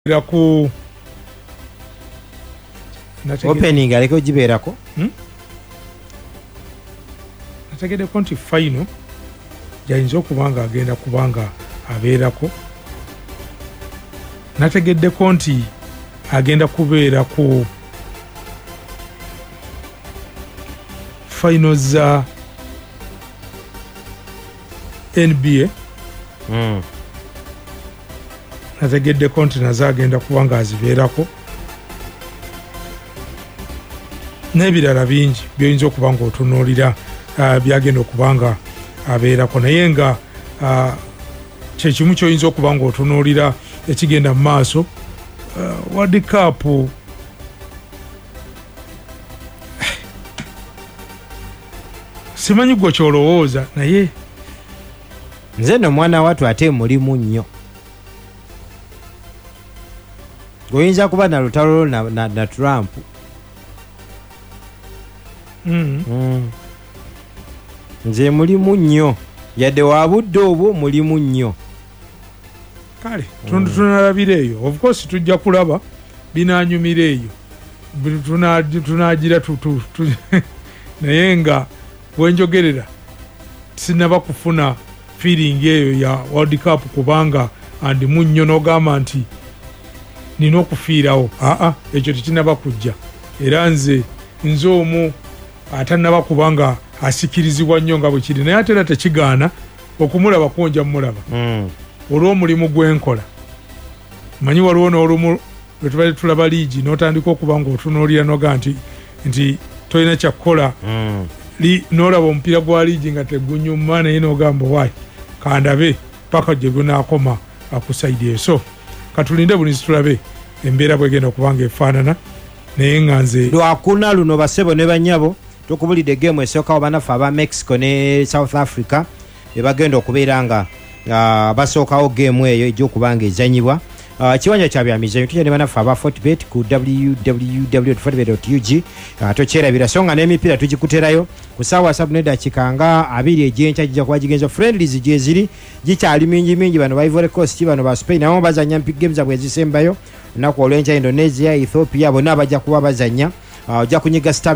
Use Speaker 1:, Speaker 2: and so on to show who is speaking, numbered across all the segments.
Speaker 1: ku
Speaker 2: opening aleko giberako
Speaker 1: nategedeko nti final jayinza okubanga agenda kubanga abeerako. Nategeddeko nti agenda kubeera ku final za NBA. Nategeddeko nti nazo agenda kubanga azibeerako n'ebirala bingi byoyinza okuba nga otunuulira byagenda okubanga abeerako, naye nga kyekimu kyoyinza okuba nga otunuulira ekigenda mu maaso. World Cup simanyi gwe kyolowooza, naye
Speaker 2: nze no mwana watu ate mulimu nnyo. Oyinza kuba na lutalo na Trump. Nze mulimu nnyo, yadde wa budde obwo mulimu nnyo.
Speaker 1: Kale tunalabira eyo, of course tujja kulaba binanyumira eyo tunagira naye nga bwenjogerera sinaba kufuna feeling eyo ya World Cup kubanga andimu nnyo n'ogamba nti nina okufiirawo. Ekyo tekinaba kujja, era nze omu atanaba kubanga asikirizibwa nnyo nga bwe kiri, naye ate era tekigaana okumulaba kwonja mumulaba olw'omulimu gwenkola. Manyi waliwo n'olumu lwe tubali tulaba liigi n'otandika okuba nga otunuulira noga nti tolina kyakukola, n'olaba omupiira gwa liigi nga tegunyuma, naye n'ogamba waayi kandabe paka gye gunaakoma akusaidi eyo. So katulinde bulinzi tulabe embeera bwegenda okubanga efaanana, naye nga nze
Speaker 2: lwakuna luno basebo ne banyabo tukubulidde game esookawo banafu aba Mexico ne South Africa ebagenda okubeera nga basookawo game eyo egy'okubanga ezanyibwa kiwanja kya byamizanyo. tujja ne banafu aba Fortbet ku www.fortbet.ug tokyerabira, so nga n'emipiira tugikuterayo ku ssaawa 7:20 nga 2 egy'enkya gijja kuba gigenza friendlies gye ziri gikyali mingi. Bano ba Ivory Coast, bano ba Spain nabo bazanya games zabwe ezisembayo nnaku olw'enkya. Indonesia, Ethiopia bonna bajja kuba bazanya. Ojja kunyiga star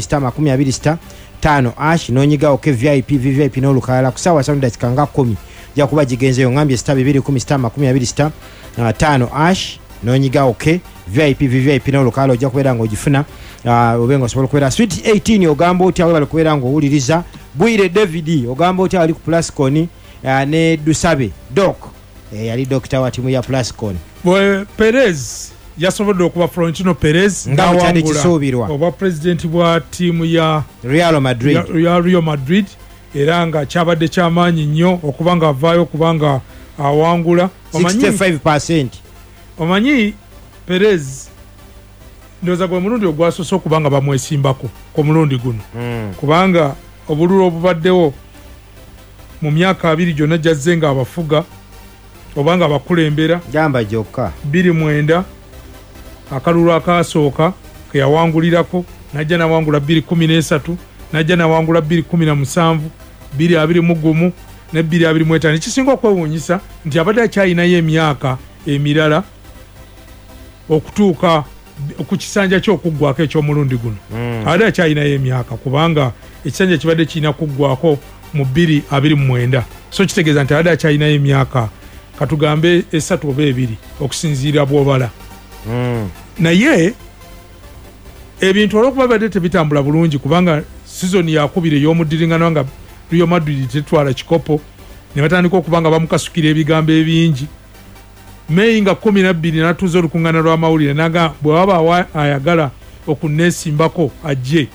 Speaker 2: 210 ash n'onyiga oke VIP n'olukalala ku ssaawa 7:10 ojja kuba gigenzeyo. Ngambye star 210 ash n'onyiga oke VIP n'olukalala ojja kubeera ng'ogifuna obenga osobola okubeera sweet 18. ogamba otya webale kubeera ng'owuliriza Bwire David, ogamba otya ali ku Plascon ne Dusabe Doc yali dokita wa timu ya Plascon.
Speaker 1: Perez yasobodde okuba Florentino Perez
Speaker 2: nga bwe kisuubirwa
Speaker 1: oba president bwa tiimu ya
Speaker 2: Real
Speaker 1: Madrid, era nga kyabadde kyamaanyi nnyo okuba nga avaayo okubanga awangula
Speaker 2: 65%.
Speaker 1: Omanyi Perez ndowooza gwe mulundi ogwasoose okubanga bamwesimbako ku mulundi guno, kubanga obululu obubaddewo mu myaka 2 gyonna gyazze nga abafuga obanga abakulembera
Speaker 2: jamba jokka
Speaker 1: 29 akalulu akasooka ke yawangulirako, najja nawangula 2013, najja nawangula 2017, 2021 ne 2025. Ekisinga okwewuunyisa nti abadde akyalinayo emyaka emirala okutuuka ku kisanja ky'okuggwako eky'omulundi guno. Abadde akyalinayo emyaka kubanga ekisanja kibadde kirina kuggwako mu 2029, so kitegeeza nti abadde akyalinayo emyaka katugambe 3 oba 2 okusinziira bw'obala. Naye ebintu olwokuba badde tebitambula bulungi kubanga sizoni yakubira ey'omuddiringano nga Real Madrid tetwala kikopo, ne batandika okubanga bamukasukira ebigambo ebingi. Mei nga 12 natuuza olukuŋŋaana lw'amawulire naga bwe waba ayagala okuneesimbako ajje.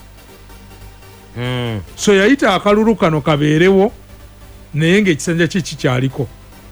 Speaker 1: So yayita akalulu kano kabeerewo naye ng'ekisanja kye kikyaliko.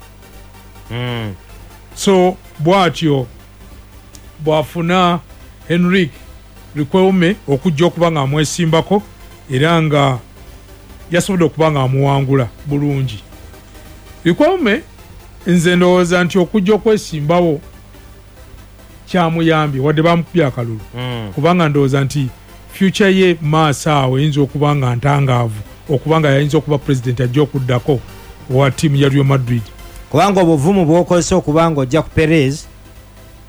Speaker 1: So bw'atyo bw'afuna Henrik Riquelme okujja okuba nga amwesimbako, era nga yasobodde okuba nga amuwangula bulungi. Riquelme nze ndowooza nti okujja okwesimbawo kyamuyambye wadde bamukubye akalulu, kubanga ndowooza nti future ye maaso awo eyinza okuba nga ntangaavu okuba nga yayinza okuba president ajja okuddako wa tiimu ya Real Madrid.
Speaker 2: Kubanga obuvumu bw'okozesa okubanga ojja ku Perez